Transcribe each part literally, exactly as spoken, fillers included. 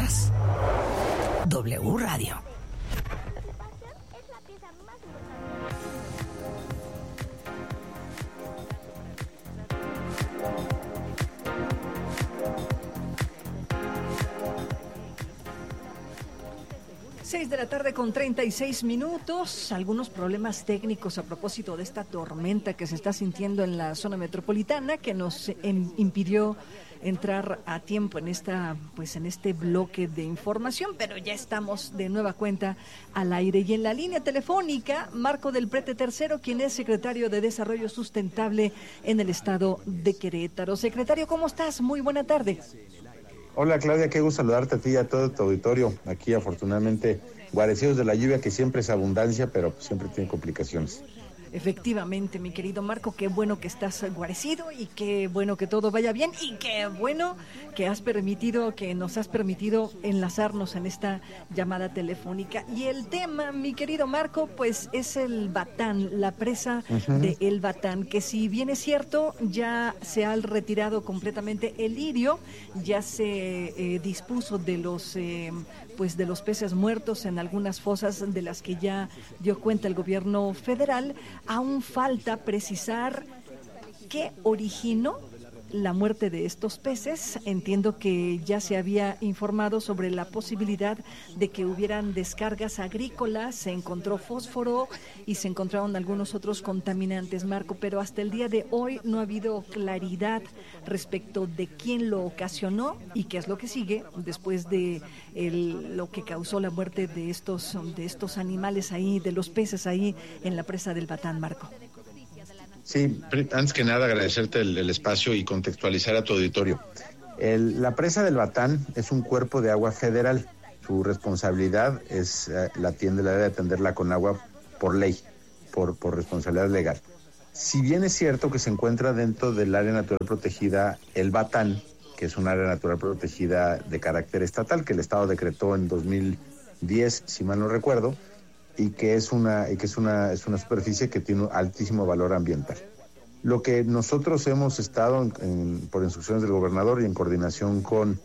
Escuchas W Radio. Seis de la tarde con treinta y seis minutos. Algunos problemas técnicos a propósito de esta tormenta que se está sintiendo en la zona metropolitana, que nos en, impidió entrar a tiempo en esta, pues en este bloque de información, pero ya estamos de nueva cuenta al aire. Y en la línea telefónica, Marco del Prete tercero, quien es secretario de Desarrollo Sustentable en el estado de Querétaro. Secretario, ¿cómo estás? Muy buena tarde. Hola Claudia, qué gusto saludarte a ti y a todo tu auditorio. Aquí afortunadamente guarecidos de la lluvia, que siempre es abundancia, pero siempre tiene complicaciones. Efectivamente, mi querido Marco, qué bueno que estás guarecido y qué bueno que todo vaya bien y qué bueno que has permitido, que nos has permitido enlazarnos en esta llamada telefónica. Y el tema, mi querido Marco, pues es el Batán, la presa uh-huh. de El Batán, que si bien es cierto, ya se ha retirado completamente el lirio, ya se eh, dispuso de los eh, pues de los peces muertos en algunas fosas de las que ya dio cuenta el gobierno federal. Aún falta precisar qué originó la muerte de estos peces. Entiendo que ya se había informado sobre la posibilidad de que hubieran descargas agrícolas, se encontró fósforo y se encontraron algunos otros contaminantes, Marco, pero hasta el día de hoy no ha habido claridad respecto de quién lo ocasionó y qué es lo que sigue después de el, lo que causó la muerte de estos, de estos animales ahí, de los peces ahí en la presa del Batán, Marco. Sí, antes que nada agradecerte el, el espacio y contextualizar a tu auditorio. El, la presa del Batán es un cuerpo de agua federal. Su responsabilidad es eh, la atiende la de atenderla con agua por ley, por, por responsabilidad legal. Si bien es cierto que se encuentra dentro del área natural protegida el Batán, que es un área natural protegida de carácter estatal, que el Estado decretó en dos mil diez, si mal no recuerdo, y que es una y que es una es una superficie que tiene un altísimo valor ambiental. Lo que nosotros hemos estado en, en, por instrucciones del gobernador y en coordinación con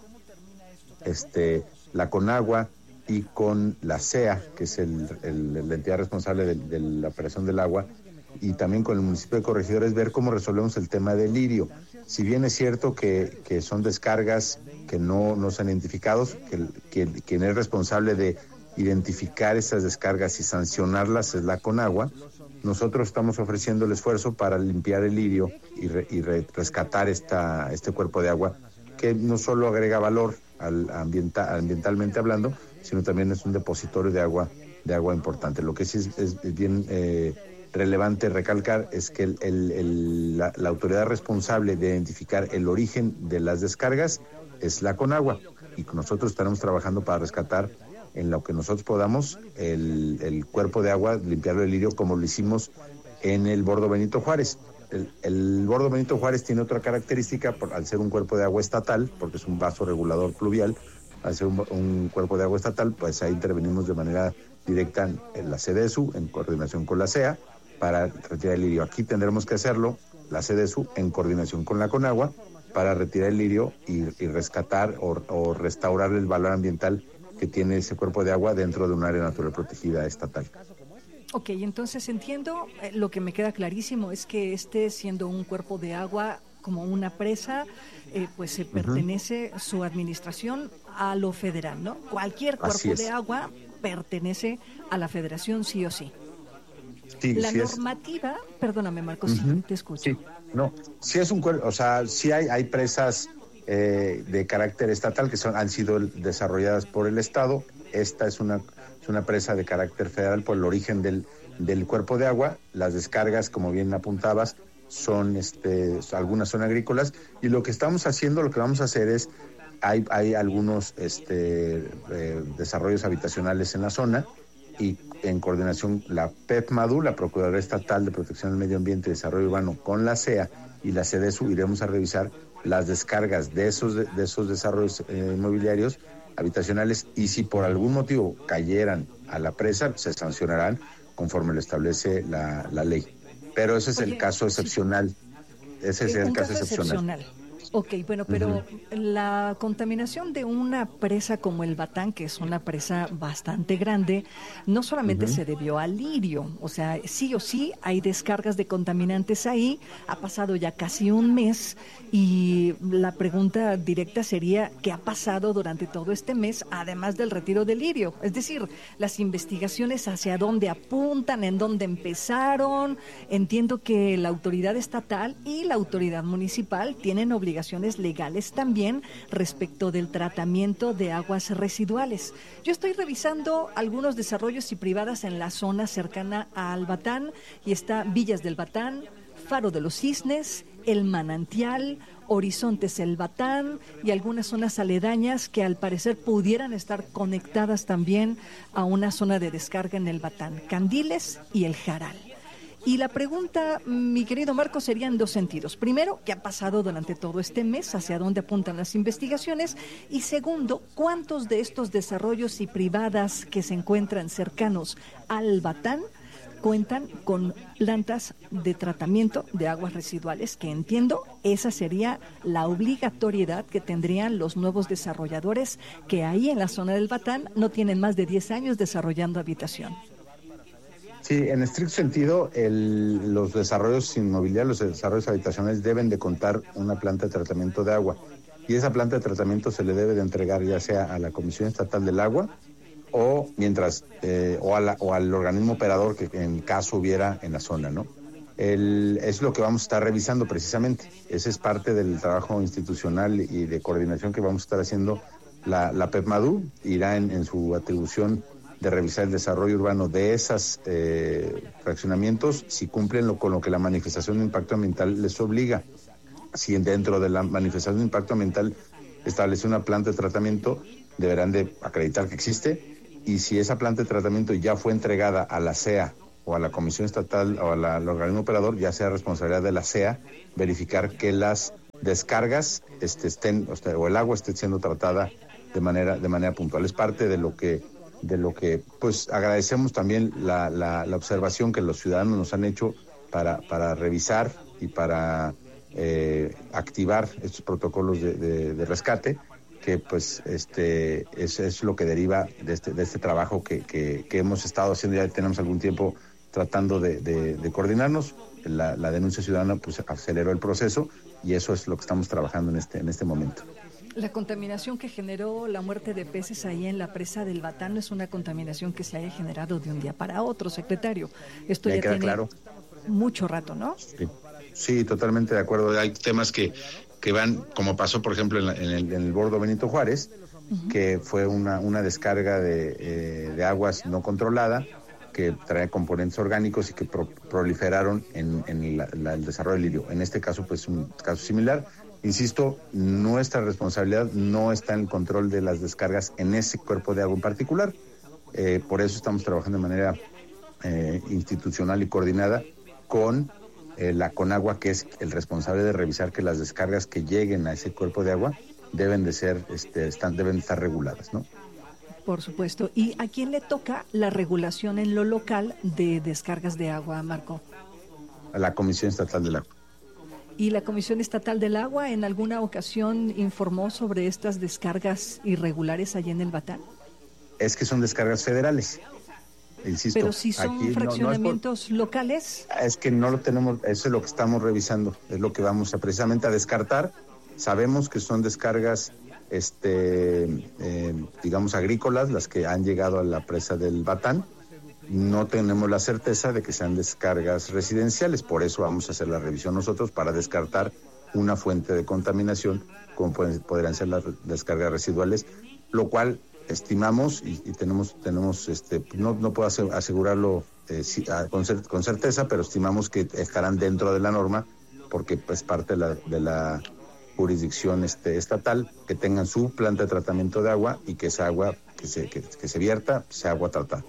este la Conagua y con la C E A, que es el, el, la entidad responsable de, de la operación del agua, y también con el municipio de Corregidora, es ver cómo resolvemos el tema del lirio. Si bien es cierto que, que son descargas que no, no se han identificado, que, que quien es responsable de identificar esas descargas y sancionarlas es la Conagua, nosotros estamos ofreciendo el esfuerzo para limpiar el lirio y, re, y re, rescatar esta, este cuerpo de agua, que no solo agrega valor al ambienta, ambientalmente hablando, sino también es un depositorio de agua, de agua importante. Lo que sí es, es, es bien eh, relevante recalcar es que el, el, el, la, la autoridad responsable de identificar el origen de las descargas es la Conagua, y nosotros estaremos trabajando para rescatar en lo que nosotros podamos el, el cuerpo de agua, limpiarlo del lirio, como lo hicimos en el Bordo Benito Juárez. El, el Bordo Benito Juárez tiene otra característica, por, al ser un cuerpo de agua estatal, porque es un vaso regulador pluvial, al ser un, un cuerpo de agua estatal, pues ahí intervenimos de manera directa en, en la CEDESU, en coordinación con la C E A, para retirar el lirio. Aquí tendremos que hacerlo, la CEDESU, en coordinación con la Conagua, para retirar el lirio y, y rescatar o, o restaurar el valor ambiental que tiene ese cuerpo de agua dentro de un área natural protegida estatal. Ok, entonces entiendo, eh, lo que me queda clarísimo es que este, siendo un cuerpo de agua como una presa, eh, pues se pertenece uh-huh. su administración a lo federal, ¿no? Cualquier cuerpo de agua pertenece a la federación sí o sí. Sí, la sí normativa, es... perdóname Marcos, uh-huh. sí, te escucho. Sí, no, sí es un cuerpo, o sea, sí hay, hay presas Eh, de carácter estatal que son, han sido desarrolladas por el Estado. Esta es una, es una presa de carácter federal por el origen del, del cuerpo de agua. Las descargas, como bien apuntabas, son este, algunas son agrícolas, y lo que estamos haciendo, lo que vamos a hacer es, hay, hay algunos este, eh, desarrollos habitacionales en la zona, y en coordinación la PEPMADU, la Procuraduría Estatal de Protección del Medio Ambiente y Desarrollo Urbano, con la C E A y la CEDESU, iremos a revisar las descargas de esos de, de esos desarrollos eh, inmobiliarios habitacionales, y si por algún motivo cayeran a la presa, se sancionarán conforme lo establece la, la ley. Pero ese es Oye, el caso excepcional. Ese es el caso, caso excepcional. excepcional. Ok, bueno, pero uh-huh. la contaminación de una presa como el Batán, que es una presa bastante grande, no solamente uh-huh. se debió al lirio, o sea, sí o sí hay descargas de contaminantes ahí, ha pasado ya casi un mes y la pregunta directa sería, ¿qué ha pasado durante todo este mes, además del retiro del lirio? Es decir, las investigaciones hacia dónde apuntan, en dónde empezaron. Entiendo que la autoridad estatal y la autoridad municipal tienen obligaciones legales también respecto del tratamiento de aguas residuales. Yo estoy revisando algunos desarrollos y privadas en la zona cercana al Batán y está Villas del Batán, Faro de los Cisnes, El Manantial, Horizontes El Batán y algunas zonas aledañas que al parecer pudieran estar conectadas también a una zona de descarga en el Batán, Candiles y El Jaral. Y la pregunta, mi querido Marco, sería en dos sentidos. Primero, ¿qué ha pasado durante todo este mes? ¿Hacia dónde apuntan las investigaciones? Y segundo, ¿cuántos de estos desarrollos y privadas que se encuentran cercanos al Batán cuentan con plantas de tratamiento de aguas residuales? Que entiendo, esa sería la obligatoriedad que tendrían los nuevos desarrolladores que ahí en la zona del Batán no tienen más de diez años desarrollando habitación. Sí, en estricto sentido, el, los desarrollos inmobiliarios, los desarrollos habitacionales deben de contar una planta de tratamiento de agua y esa planta de tratamiento se le debe de entregar ya sea a la Comisión Estatal del Agua o mientras eh, o, a la, o al organismo operador que en caso hubiera en la zona, ¿no? El, es lo que vamos a estar revisando precisamente. Ese es parte del trabajo institucional y de coordinación que vamos a estar haciendo. La, la PEPMADU irá en, en su atribución de revisar el desarrollo urbano de esos eh, fraccionamientos, si cumplen lo, con lo que la manifestación de impacto ambiental les obliga. Si dentro de la manifestación de impacto ambiental establece una planta de tratamiento, deberán de acreditar que existe, y si esa planta de tratamiento ya fue entregada a la C E A o a la Comisión Estatal o a la, al organismo operador, ya sea responsabilidad de la C E A verificar que las descargas este, estén, o, sea, o el agua esté siendo tratada de manera, de manera puntual. Es parte de lo que de lo que pues agradecemos también la, la, la observación que los ciudadanos nos han hecho para, para revisar y para eh, activar estos protocolos de, de, de rescate, que pues este es, es lo que deriva de este, de este trabajo que, que, que hemos estado haciendo, ya tenemos algún tiempo tratando de, de, de coordinarnos. La, la denuncia ciudadana pues aceleró el proceso y eso es lo que estamos trabajando en este, en este momento. La contaminación que generó la muerte de peces ahí en la presa del Batán no es una contaminación que se haya generado de un día para otro, secretario. Esto ya, ya tiene claro. mucho rato, ¿no? Sí. sí, totalmente de acuerdo. Hay temas que, que van, como pasó, por ejemplo, en, la, en, el, en el bordo Benito Juárez, uh-huh. que fue una, una descarga de, eh, de aguas no controlada, que trae componentes orgánicos y que pro, proliferaron en, en la, la, el desarrollo del lirio. En este caso, pues, un caso similar. Insisto, nuestra responsabilidad no está en el control de las descargas en ese cuerpo de agua en particular. Eh, por eso estamos trabajando de manera eh, institucional y coordinada con eh, la CONAGUA, que es el responsable de revisar que las descargas que lleguen a ese cuerpo de agua deben de ser, este, están, deben estar reguladas, ¿no? Por supuesto. ¿Y a quién le toca la regulación en lo local de descargas de agua, Marco? A la Comisión Estatal del Agua. ¿Y la Comisión Estatal del Agua en alguna ocasión informó sobre estas descargas irregulares allí en el Batán? Es que son descargas federales, insisto. Pero si son aquí, fraccionamientos no, no es por, locales. Es que no lo tenemos, eso es lo que estamos revisando, es lo que vamos a precisamente a descartar. Sabemos que son descargas, este, eh, digamos, agrícolas, las que han llegado a la presa del Batán. No tenemos la certeza de que sean descargas residenciales, por eso vamos a hacer la revisión nosotros para descartar una fuente de contaminación, como pueden, podrían ser las descargas residuales, lo cual estimamos y, y tenemos, tenemos este, no, no puedo asegurarlo eh, con, con certeza, pero estimamos que estarán dentro de la norma, porque es pues, parte de la, de la jurisdicción este, estatal, que tengan su planta de tratamiento de agua y que esa agua que se, que, que se vierta sea agua tratada.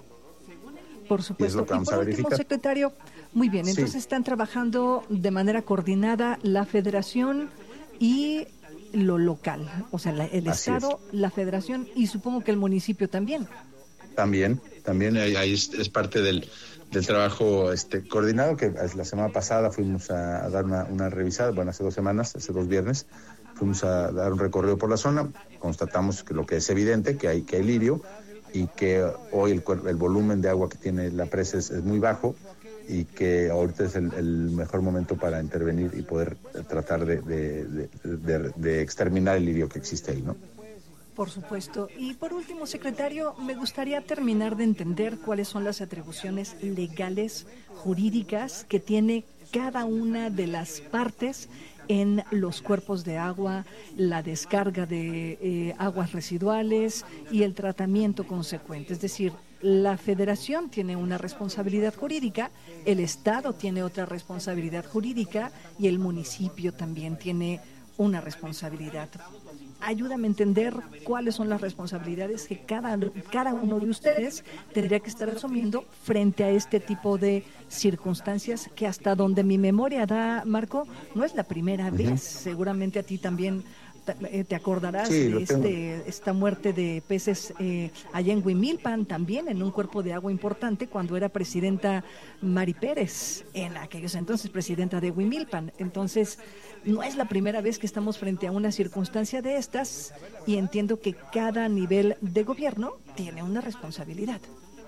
Por supuesto. Y, es lo que vamos y por a último, verificar. secretario, muy bien, entonces sí. Están trabajando de manera coordinada la federación y lo local, o sea, la, el Así Estado, es. La federación y supongo que el municipio también. También, también ahí, ahí es, es parte del, del trabajo este coordinado, que la semana pasada fuimos a, a dar una, una revisada, bueno, hace dos semanas, hace dos viernes, fuimos a dar un recorrido por la zona, constatamos que lo que es evidente, que hay, que hay lirio, y que hoy el, el volumen de agua que tiene la presa es, es muy bajo, y que ahorita es el, el mejor momento para intervenir y poder tratar de, de, de, de, de exterminar el lirio que existe ahí, ¿no? Por supuesto. Y por último, secretario, me gustaría terminar de entender cuáles son las atribuciones legales, jurídicas, que tiene cada una de las partes en los cuerpos de agua, la descarga de eh, aguas residuales y el tratamiento consecuente. Es decir, la Federación tiene una responsabilidad jurídica, el Estado tiene otra responsabilidad jurídica y el municipio también tiene una responsabilidad. Ayúdame a entender cuáles son las responsabilidades que cada, cada uno de ustedes tendría que estar asumiendo frente a este tipo de circunstancias que, hasta donde mi memoria da, Marco, no es la primera uh-huh. vez. Seguramente a ti también te acordarás sí, de este, esta muerte de peces eh, allá en Huimilpan, también en un cuerpo de agua importante, cuando era presidenta Mari Pérez, en aquellos entonces presidenta de Huimilpan. Entonces, no es la primera vez que estamos frente a una circunstancia de estas, y entiendo que cada nivel de gobierno tiene una responsabilidad.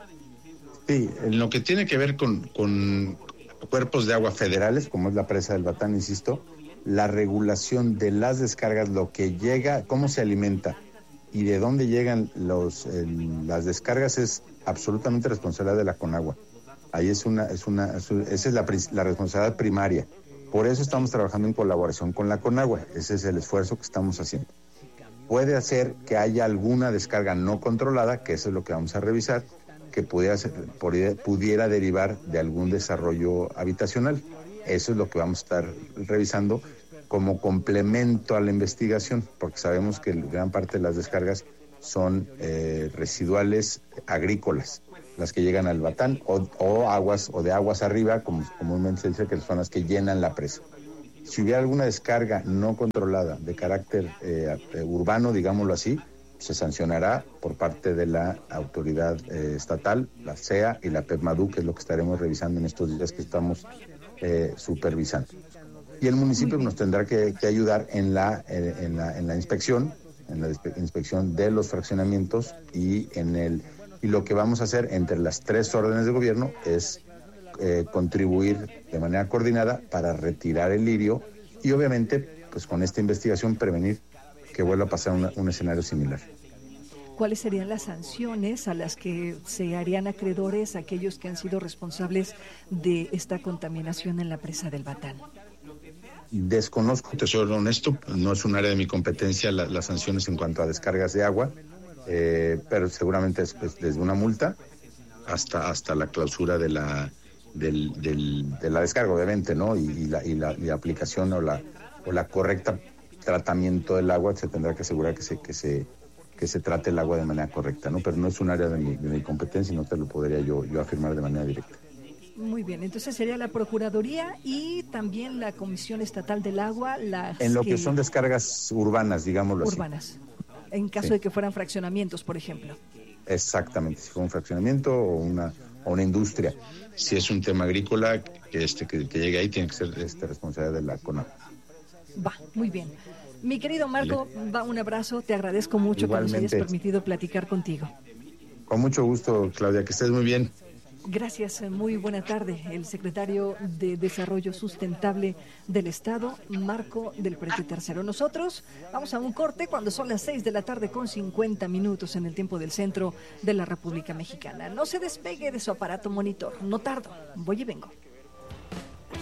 Sí, en lo que tiene que ver con, con cuerpos de agua federales, como es la presa del Batán, insisto, la regulación de las descargas, lo que llega, cómo se alimenta y de dónde llegan los el, las descargas, es absolutamente responsabilidad de la Conagua. Ahí es una, es una, esa es la, la responsabilidad primaria. Por eso estamos trabajando en colaboración con la Conagua. Ese es el esfuerzo que estamos haciendo. Puede hacer que haya alguna descarga no controlada, que eso es lo que vamos a revisar, que pudiera, ser, pudiera derivar de algún desarrollo habitacional. Eso es lo que vamos a estar revisando como complemento a la investigación, porque sabemos que gran parte de las descargas son eh, residuales agrícolas, las que llegan al Batán, o, o aguas o de aguas arriba, como comúnmente se dice, que son las que llenan la presa. Si hubiera alguna descarga no controlada de carácter eh, urbano, digámoslo así, se sancionará por parte de la autoridad eh, estatal, la C E A y la PEPMADU, que es lo que estaremos revisando en estos días que estamos eh, supervisando. Y el municipio nos tendrá que, que ayudar en la, eh, en la en la inspección, en la inspección de los fraccionamientos, y en el y lo que vamos a hacer entre las tres órdenes de gobierno es eh, contribuir de manera coordinada para retirar el lirio y, obviamente, pues con esta investigación prevenir que vuelva a pasar una, un escenario similar. ¿Cuáles serían las sanciones a las que se harían acreedores aquellos que han sido responsables de esta contaminación en la presa del Batán? Desconozco, te soy honesto, no es un área de mi competencia la, las sanciones en cuanto a descargas de agua, eh, pero seguramente es pues, desde una multa hasta hasta la clausura de la del, del, de la descarga, obviamente, ¿no? Y, y, la, y, la, y la aplicación o la o la correcta tratamiento del agua. Se tendrá que asegurar que se que se que se trate el agua de manera correcta, ¿no? Pero no es un área de mi, de mi competencia y no te lo podría yo yo afirmar de manera directa. Muy bien, entonces sería la Procuraduría y también la Comisión Estatal del Agua. Las en lo que, que son descargas urbanas, digámoslo urbanas, así. En caso sí. de que fueran fraccionamientos, por ejemplo. Exactamente, si fue un fraccionamiento o una, o una industria. Si es un tema agrícola, que este que, que llegue ahí tiene que ser este, responsabilidad de la CONAGUA. Va, muy bien. Mi querido Marco, va, un abrazo, te agradezco mucho Igualmente. que nos hayas permitido platicar contigo. Con mucho gusto, Claudia, que estés muy bien. Gracias, muy buena tarde. El secretario de Desarrollo Sustentable del Estado, Marco del Prete Tercero. Nosotros vamos a un corte cuando son las seis de la tarde con cincuenta minutos en el tiempo del centro de la República Mexicana. No se despegue de su aparato monitor, no tardo, voy y vengo.